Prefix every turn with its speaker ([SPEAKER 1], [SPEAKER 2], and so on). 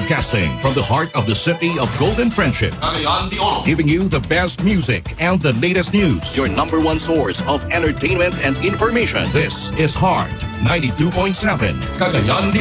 [SPEAKER 1] Broadcasting from the heart of the city of Golden Friendship.
[SPEAKER 2] Cagayan de Oro.
[SPEAKER 1] Giving you the best music and the latest news. Your number one source of entertainment and information. This is Heart 92.7.
[SPEAKER 2] Cagayan de